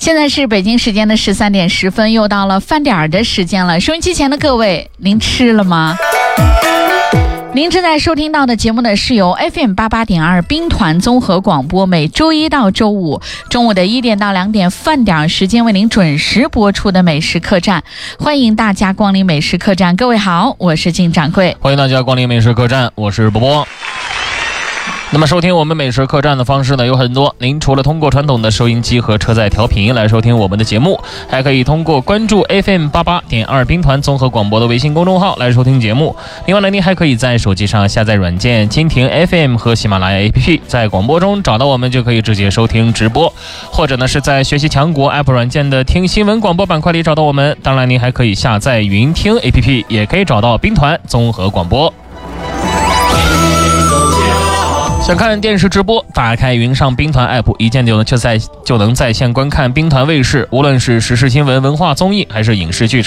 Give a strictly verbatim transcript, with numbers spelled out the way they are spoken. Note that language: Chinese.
现在是北京时间的十三点十分，又到了饭点儿的时间了。收音机前的各位，您吃了吗？您正在收听到的节目呢，是由 F M 八八点二兵团综合广播每周一到周五中午的一点到两点饭点时间为您准时播出的美食客栈。欢迎大家光临美食客栈。各位好，我是金掌柜。 欢迎大家光临美食客栈，我是波波。那么收听我们美食客栈的方式呢有很多，您除了通过传统的收音机和车载调频来收听我们的节目，还可以通过关注 F M 八八点二兵团综合广播的微信公众号来收听节目。另外呢，您还可以在手机上下载软件蜻蜓 F M 和喜马拉雅 A P P， 在广播中找到我们就可以直接收听直播，或者呢是在学习强国 App 软件的听新闻广播板块里找到我们。当然您还可以下载云听 A P P， 也可以找到兵团综合广播。想看电视直播，打开云上兵团 app， 一键就能就在就能在线观看兵团卫视，无论是时事新闻、文化综艺还是影视剧